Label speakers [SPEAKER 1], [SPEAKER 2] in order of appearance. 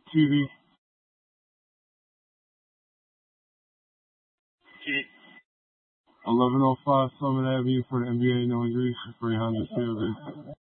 [SPEAKER 1] TV. 1105 Summit Avenue for the NBA. No injuries. Rayhan Field.